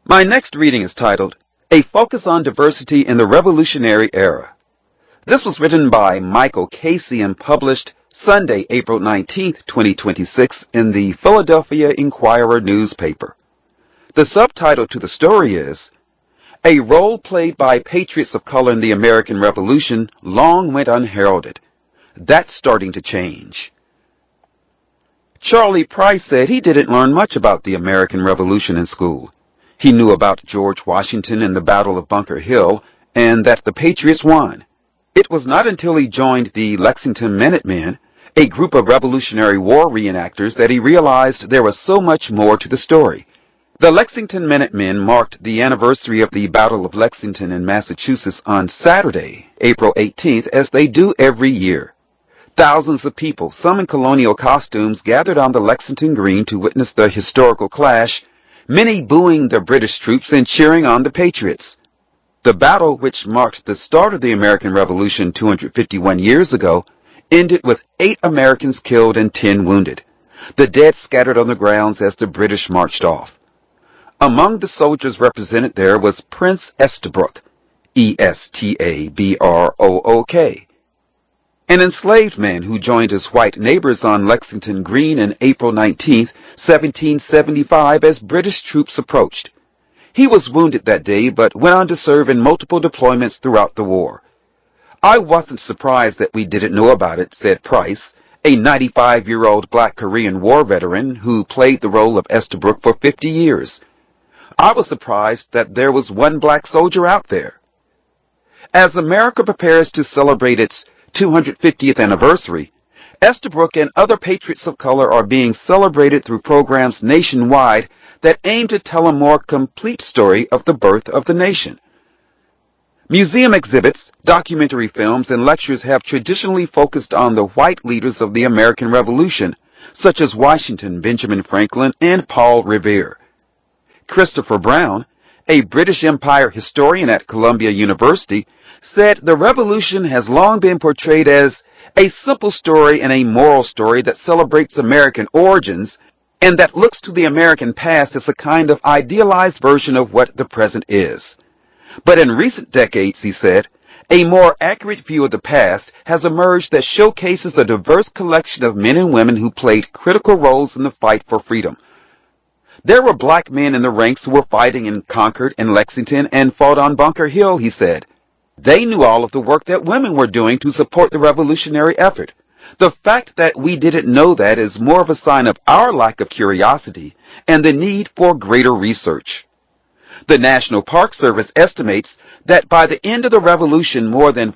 My next reading is titled, A Focus on Diversity in the Revolutionary Era. This was written by Michael Casey and published Sunday, April 19, 2026 in the Philadelphia Inquirer newspaper. The subtitle to the story is, A Role Played by Patriots of Color in the American Revolution Long Went Unheralded. That's starting to change. Charlie Price said he didn't learn much about the American Revolution in school. He knew about George Washington and the Battle of Bunker Hill, and that the Patriots won. It was not until he joined the Lexington Minutemen, a group of Revolutionary War reenactors, that he realized there was so much more to the story. The Lexington Minutemen marked the anniversary of the Battle of Lexington in Massachusetts on Saturday, April 18th, as they do every year. Thousands of people, some in colonial costumes, gathered on the Lexington Green to witness the historical clash, many booing the British troops and cheering on the Patriots. The battle, which marked the start of the American Revolution 251 years ago, ended with 8 Americans killed and 10 wounded. The dead scattered on the grounds as the British marched off. Among the soldiers represented there was Prince Estabrook, Estabrook, an enslaved man who joined his white neighbors on Lexington Green on April 19, 1775, as British troops approached. He was wounded that day, but went on to serve in multiple deployments throughout the war. I wasn't surprised that we didn't know about it, said Price, a 95-year-old black Korean War veteran who played the role of Estabrook for 50 years. I was surprised that there was one black soldier out there. As America prepares to celebrate its 250th anniversary, Estabrook and other patriots of color are being celebrated through programs nationwide that aim to tell a more complete story of the birth of the nation. Museum exhibits, documentary films, and lectures have traditionally focused on the white leaders of the American Revolution, such as Washington, Benjamin Franklin, and Paul Revere. Christopher Brown, a British Empire historian at Columbia University, said the Revolution has long been portrayed as a simple story and a moral story that celebrates American origins and that looks to the American past as a kind of idealized version of what the present is. But in recent decades, he said, a more accurate view of the past has emerged that showcases a diverse collection of men and women who played critical roles in the fight for freedom. There were black men in the ranks who were fighting in Concord and Lexington and fought on Bunker Hill, he said. They knew all of the work that women were doing to support the revolutionary effort. The fact that we didn't know that is more of a sign of our lack of curiosity and the need for greater research. The National Park Service estimates that by the end of the Revolution, more than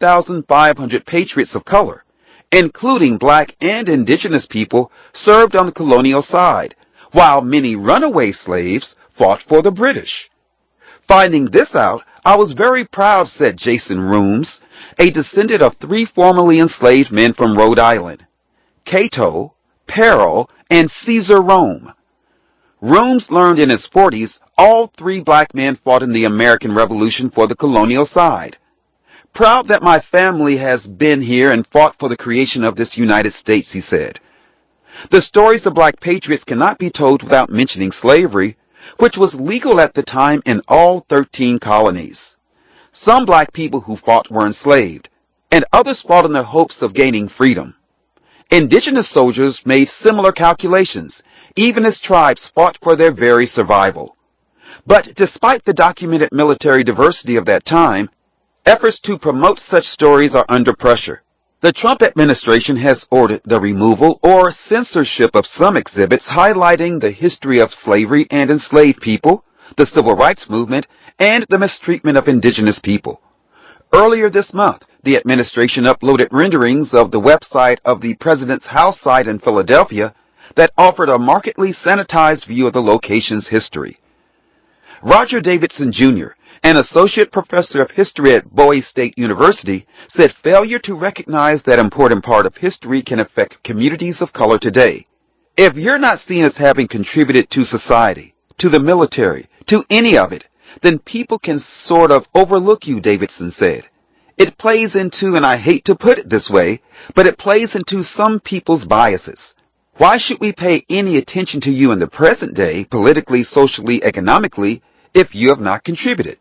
5,500 patriots of color, including black and indigenous people, served on the colonial side, while many runaway slaves fought for the British. Finding this out, I was very proud, said Jason Rooms, a descendant of 3 formerly enslaved men from Rhode Island, Cato, Peril, and Caesar Rome. Rooms learned in his 40s all 3 black men fought in the American Revolution for the colonial side. Proud that my family has been here and fought for the creation of this United States, he said. The stories of black patriots cannot be told without mentioning slavery, which was legal at the time in all 13 colonies. Some black people who fought were enslaved, and others fought in the hopes of gaining freedom. Indigenous soldiers made similar calculations, even as tribes fought for their very survival. But despite the documented military diversity of that time, efforts to promote such stories are under pressure. The Trump administration has ordered the removal or censorship of some exhibits highlighting the history of slavery and enslaved people, the civil rights movement, and the mistreatment of indigenous people. Earlier this month, the administration uploaded renderings of the website of the president's house site in Philadelphia that offered a markedly sanitized view of the location's history. Roger Davidson, Jr., an associate professor of history at Bowie State University, said failure to recognize that important part of history can affect communities of color today. If you're not seen as having contributed to society, to the military, to any of it, then people can sort of overlook you, Davidson said. It plays into, and I hate to put it this way, but it plays into some people's biases. Why should we pay any attention to you in the present day, politically, socially, economically, if you have not contributed.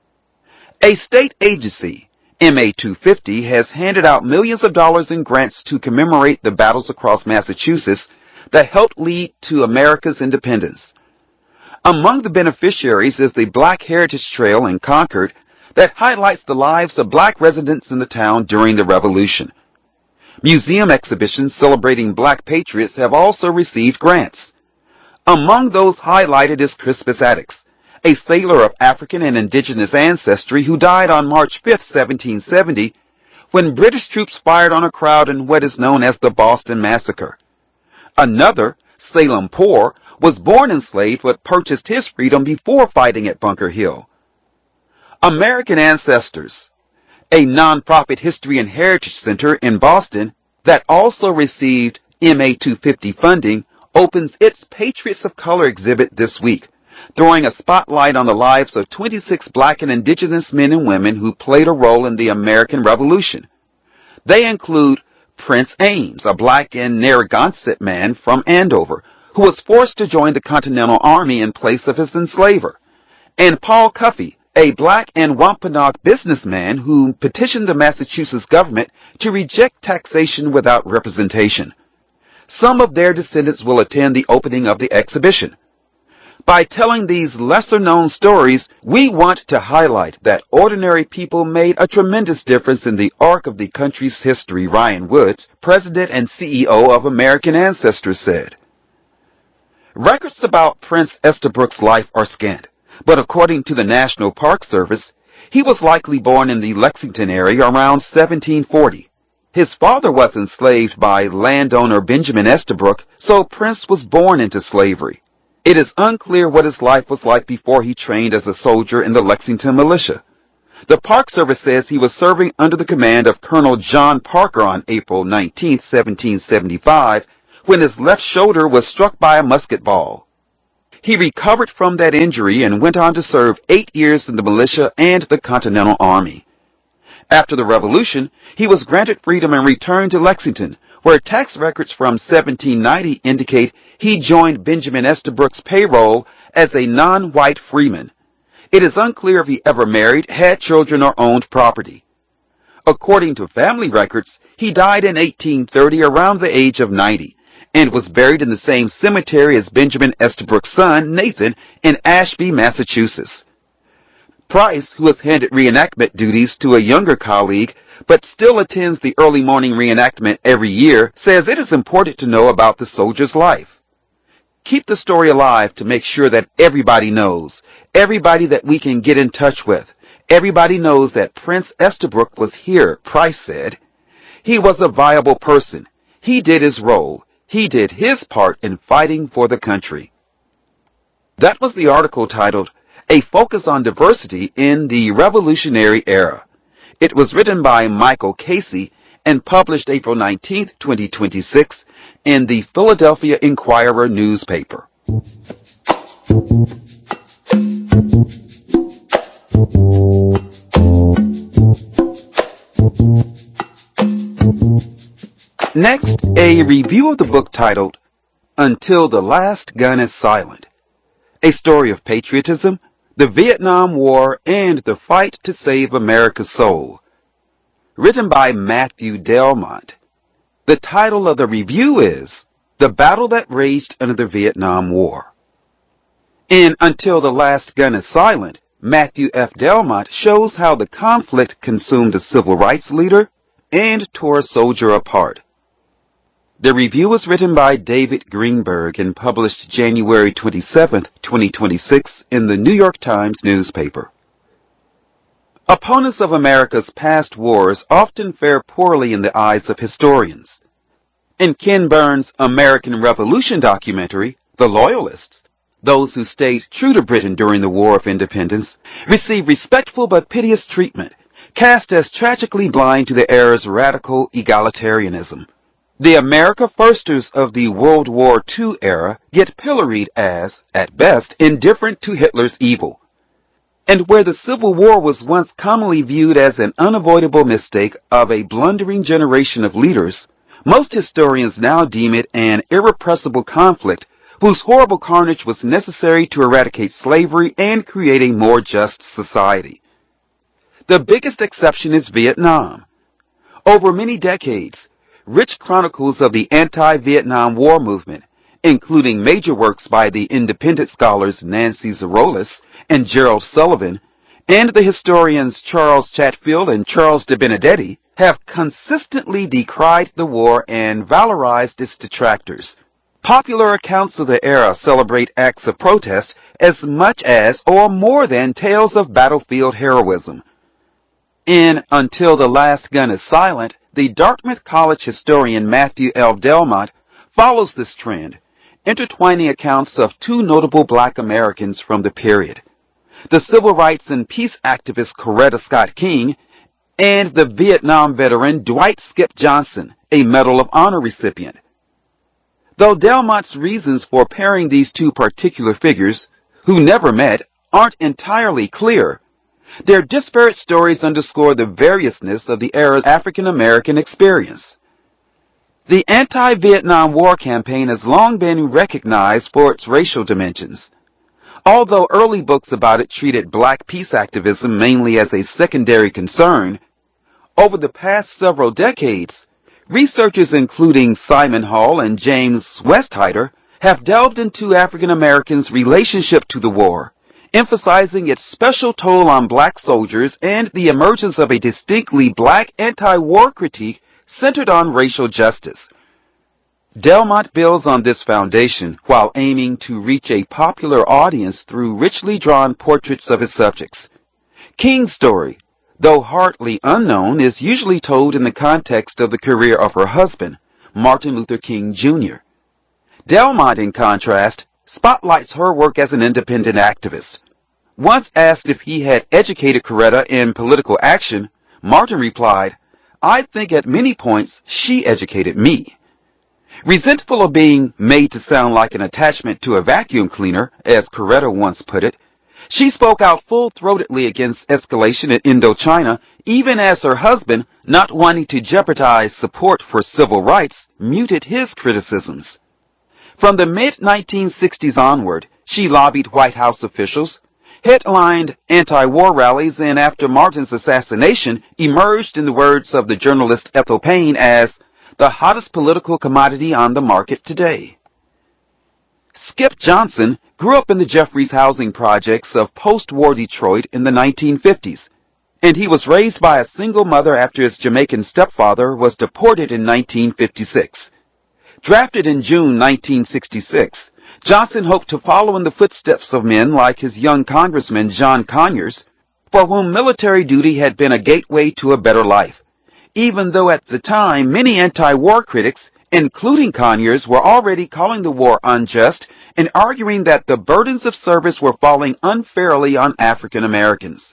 A state agency, MA 250, has handed out millions of dollars in grants to commemorate the battles across Massachusetts that helped lead to America's independence. Among the beneficiaries is the Black Heritage Trail in Concord that highlights the lives of black residents in the town during the Revolution. Museum exhibitions celebrating black patriots have also received grants. Among those highlighted is Crispus Attucks, a sailor of African and indigenous ancestry who died on March 5, 1770, when British troops fired on a crowd in what is known as the Boston Massacre. Another, Salem Poor, was born enslaved but purchased his freedom before fighting at Bunker Hill. American Ancestors, a nonprofit history and heritage center in Boston that also received MA 250 funding, opens its Patriots of Color exhibit this week, throwing a spotlight on the lives of 26 black and indigenous men and women who played a role in the American Revolution. They include Prince Ames, a black and Narragansett man from Andover, who was forced to join the Continental Army in place of his enslaver, and Paul Cuffey, a black and Wampanoag businessman who petitioned the Massachusetts government to reject taxation without representation. Some of their descendants will attend the opening of the exhibition. By telling these lesser-known stories, we want to highlight that ordinary people made a tremendous difference in the arc of the country's history, Ryan Woods, president and CEO of American Ancestors, said. Records about Prince Estabrook's life are scant, but according to the National Park Service, he was likely born in the Lexington area around 1740. His father was enslaved by landowner Benjamin Estabrook, so Prince was born into slavery. It is unclear what his life was like before he trained as a soldier in the Lexington militia. The Park Service says he was serving under the command of Colonel John Parker on April 19, 1775, when his left shoulder was struck by a musket ball. He recovered from that injury and went on to serve 8 years in the militia and the Continental Army. After the Revolution, he was granted freedom and returned to Lexington, where tax records from 1790 indicate he joined Benjamin Estabrook's payroll as a non-white freeman. It is unclear if he ever married, had children, or owned property. According to family records, he died in 1830 around the age of 90, and was buried in the same cemetery as Benjamin Estabrook's son, Nathan, in Ashby, Massachusetts. Price, who has handed reenactment duties to a younger colleague, but still attends the early morning reenactment every year, says it is important to know about the soldier's life. Keep the story alive to make sure that everybody knows, everybody that we can get in touch with, everybody knows that Prince Estabrook was here, Price said. He was a viable person. He did his role. He did his part in fighting for the country. That was the article titled, A Focus on Diversity in the Revolutionary Era. It was written by Michael Casey and published April 19, 2026, in the Philadelphia Inquirer newspaper. Next, a review of the book titled, Until the Last Gun is Silent, a story of patriotism, the Vietnam War, and the fight to save America's soul. Written by Matthew Delmont. The title of the review is The Battle That Raged Under the Vietnam War. In Until the Last Gun is Silent, Matthew F. Delmont shows how the conflict consumed a civil rights leader and tore a soldier apart. The review was written by David Greenberg and published January 27, 2026 in the New York Times newspaper. Opponents of America's past wars often fare poorly in the eyes of historians. In Ken Burns' American Revolution documentary, The Loyalists, those who stayed true to Britain during the War of Independence received respectful but piteous treatment, cast as tragically blind to the era's radical egalitarianism. The America Firsters of the World War II era get pilloried as, at best, indifferent to Hitler's evil. And where the Civil War was once commonly viewed as an unavoidable mistake of a blundering generation of leaders, most historians now deem it an irrepressible conflict whose horrible carnage was necessary to eradicate slavery and create a more just society. The biggest exception is Vietnam. Over many decades, rich chronicles of the anti-Vietnam War movement, including major works by the independent scholars Nancy Zarolis and Gerald Sullivan, and the historians Charles Chatfield and Charles de Benedetti, have consistently decried the war and valorized its detractors. Popular accounts of the era celebrate acts of protest as much as or more than tales of battlefield heroism. In Until the Last Gun is Silent, the Dartmouth College historian Matthew L. Delmont follows this trend, intertwining accounts of two notable black Americans from the period: the civil rights and peace activist Coretta Scott King and the Vietnam veteran Dwight Skip Johnson, a Medal of Honor recipient. Though Delmont's reasons for pairing these two particular figures, who never met, aren't entirely clear, their disparate stories underscore the variousness of the era's African-American experience. The anti-Vietnam War campaign has long been recognized for its racial dimensions. Although early books about it treated black peace activism mainly as a secondary concern, over the past several decades, researchers including Simon Hall and James Westheider have delved into African Americans' relationship to the war, emphasizing its special toll on black soldiers and the emergence of a distinctly black anti-war critique centered on racial justice. Delmont builds on this foundation while aiming to reach a popular audience through richly drawn portraits of his subjects. King's story, though hardly unknown, is usually told in the context of the career of her husband, Martin Luther King Jr. Delmont, in contrast, spotlights her work as an independent activist. Once asked if he had educated Coretta in political action, Martin replied, "I think at many points she educated me." Resentful of being made to sound like an attachment to a vacuum cleaner, as Coretta once put it, she spoke out full-throatedly against escalation in Indochina, even as her husband, not wanting to jeopardize support for civil rights, muted his criticisms. From the mid-1960s onward, she lobbied White House officials, headlined anti-war rallies, and after Martin's assassination, emerged, in the words of the journalist Ethel Payne, as the hottest political commodity on the market today. Skip Johnson grew up in the Jeffries housing projects of post-war Detroit in the 1950s, and he was raised by a single mother after his Jamaican stepfather was deported in 1956. Drafted in June 1966, Johnson hoped to follow in the footsteps of men like his young Congressman John Conyers, for whom military duty had been a gateway to a better life, even though at the time many anti-war critics, including Conyers, were already calling the war unjust and arguing that the burdens of service were falling unfairly on African Americans.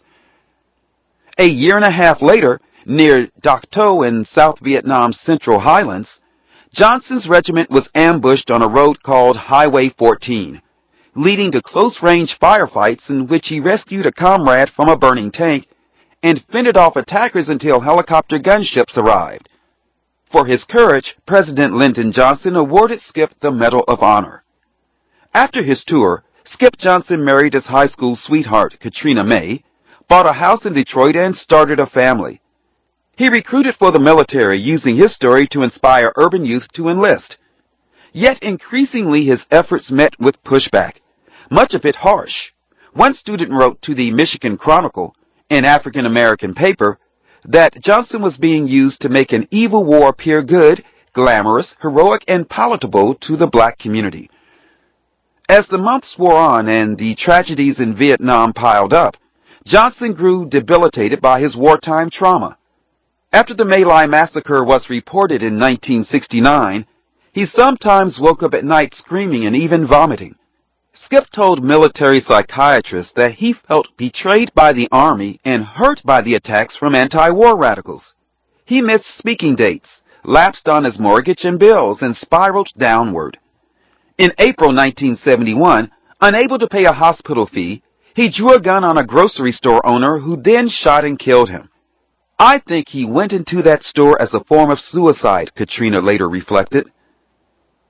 A year and a half later, near Doc To in South Vietnam's Central Highlands, Johnson's regiment was ambushed on a road called Highway 14, leading to close-range firefights in which he rescued a comrade from a burning tank and fended off attackers until helicopter gunships arrived. For his courage, President Lyndon Johnson awarded Skip the Medal of Honor. After his tour, Skip Johnson married his high school sweetheart, Katrina May, bought a house in Detroit, and started a family. He recruited for the military, using his story to inspire urban youth to enlist. Yet increasingly his efforts met with pushback, much of it harsh. One student wrote to the Michigan Chronicle, an African-American paper, that Johnson was being used to make an evil war appear good, glamorous, heroic, and palatable to the black community. As the months wore on and the tragedies in Vietnam piled up, Johnson grew debilitated by his wartime trauma. After the My Lai massacre was reported in 1969, he sometimes woke up at night screaming and even vomiting. Skip told military psychiatrists that he felt betrayed by the Army and hurt by the attacks from anti-war radicals. He missed speaking dates, lapsed on his mortgage and bills, and spiraled downward. In April 1971, unable to pay a hospital fee, he drew a gun on a grocery store owner who then shot and killed him. "I think he went into that store as a form of suicide," Katrina later reflected.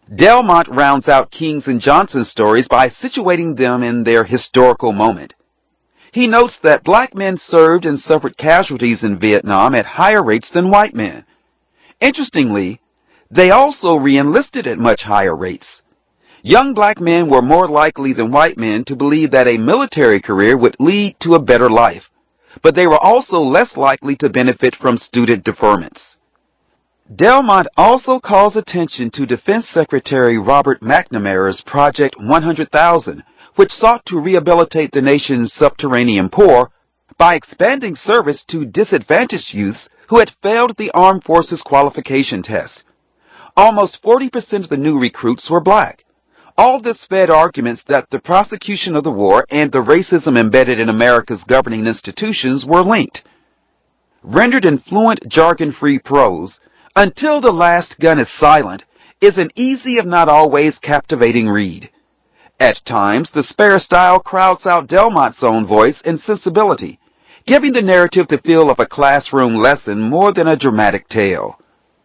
Delmont rounds out King's and Johnson's stories by situating them in their historical moment. He notes that black men served and suffered casualties in Vietnam at higher rates than white men. Interestingly, they also re-enlisted at much higher rates. Young black men were more likely than white men to believe that a military career would lead to a better life, but they were also less likely to benefit from student deferments. Delmont also calls attention to Defense Secretary Robert McNamara's Project 100,000, which sought to rehabilitate the nation's subterranean poor by expanding service to disadvantaged youths who had failed the Armed Forces qualification test. Almost 40% of the new recruits were black. All this fed arguments that the prosecution of the war and the racism embedded in America's governing institutions were linked. Rendered in fluent, jargon-free prose, Until the Last Gun is Silent is an easy if not always captivating read. At times, the spare style crowds out Delmont's own voice and sensibility, giving the narrative the feel of a classroom lesson more than a dramatic tale.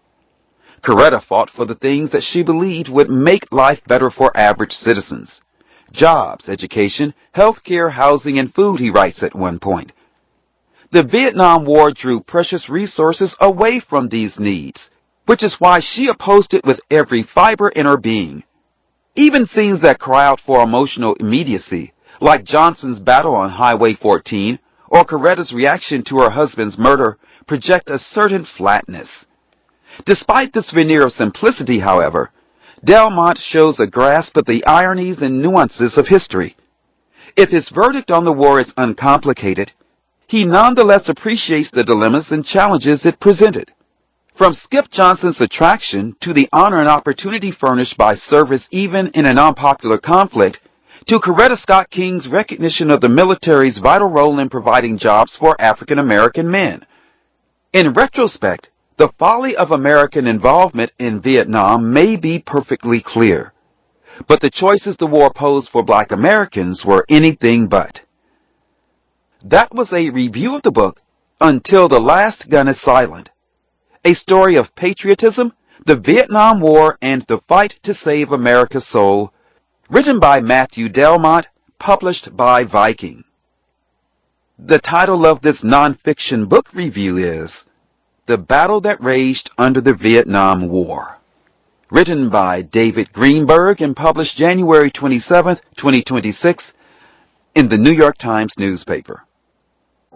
Coretta fought for the things that she believed would make life better for average citizens. Jobs, education, health care, housing, and food, he writes at one point. The Vietnam War drew precious resources away from these needs, which is why she opposed it with every fiber in her being. Even scenes that cry out for emotional immediacy, like Johnson's battle on Highway 14 or Coretta's reaction to her husband's murder, project a certain flatness. Despite this veneer of simplicity, however, Delmont shows a grasp of the ironies and nuances of history. If his verdict on the war is uncomplicated, he nonetheless appreciates the dilemmas and challenges it presented. From Skip Johnson's attraction to the honor and opportunity furnished by service even in an unpopular conflict, to Coretta Scott King's recognition of the military's vital role in providing jobs for African American men. In retrospect, the folly of American involvement in Vietnam may be perfectly clear, but the choices the war posed for black Americans were anything but. That was a review of the book, Until the Last Gun is Silent, a story of patriotism, the Vietnam War, and the fight to save America's soul, written by Matthew Delmont, published by Viking. The title of this nonfiction book review is The Battle That Raged Under the Vietnam War, written by David Greenberg and published January 27, 2026, in the New York Times newspaper.